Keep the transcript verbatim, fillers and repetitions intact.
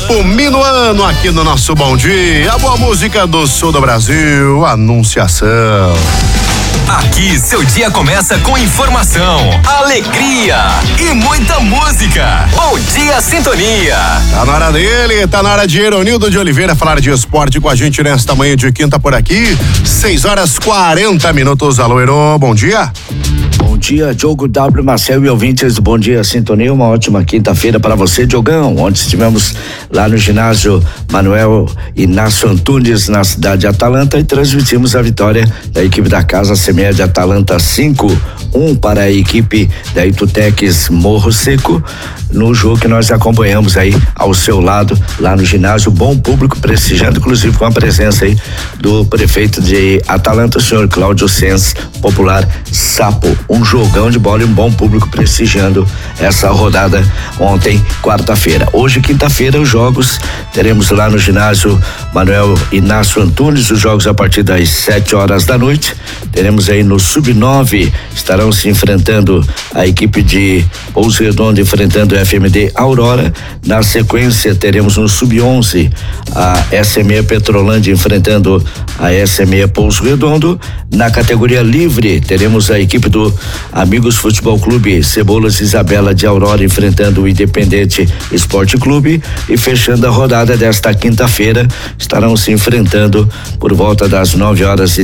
Tempo minuano aqui no nosso Bom Dia. A boa música do sul do Brasil, Anunciação. Aqui seu dia começa com informação, alegria e muita música. Bom Dia Sintonia. Tá na hora dele, tá na hora de Eronildo de Oliveira falar de esporte com a gente nesta manhã de quinta por aqui. seis horas quarenta minutos. Alô, Ero, bom dia. Bom dia, Diogo W. Marcel e ouvintes do Bom Dia Sintonia. Uma ótima quinta-feira para você, Diogão. Ontem estivemos lá no ginásio Manuel Inácio Antunes, na cidade de Atalanta, e transmitimos a vitória da equipe da casa Semeia de Atalanta cinco a um para a equipe da Itutex Morro Seco, no jogo que nós acompanhamos aí ao seu lado, lá no ginásio. Bom público prestigiando, inclusive com a presença aí do prefeito de Atalanta, o senhor Cláudio Sens, popular Sapo. Um jogão de bola e um bom público prestigiando essa rodada ontem, quarta-feira. Hoje, quinta-feira, os jogos teremos lá no ginásio Manuel Inácio Antunes, os jogos a partir das sete horas da noite. Teremos aí no sub nove, estarão se enfrentando a equipe de Pouso Redondo enfrentando o F M D Aurora. Na sequência, teremos no sub onze a S M E Petrolândia enfrentando a S M E Pouso Redondo. Na categoria livre, teremos a equipe do Amigos Futebol Clube Cebolas Isabela de Aurora enfrentando o Independente Esporte Clube. E fechando a rodada desta quinta-feira, estarão se enfrentando por volta das nove horas e